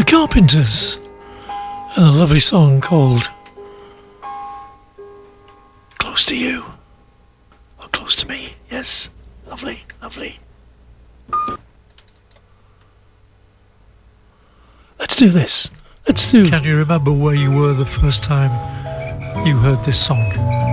Carpenters and a lovely song called Close to You, or Close to Me. Yes, lovely, lovely. Let's do this. Let's do. Can you remember where you were the first time you heard this song?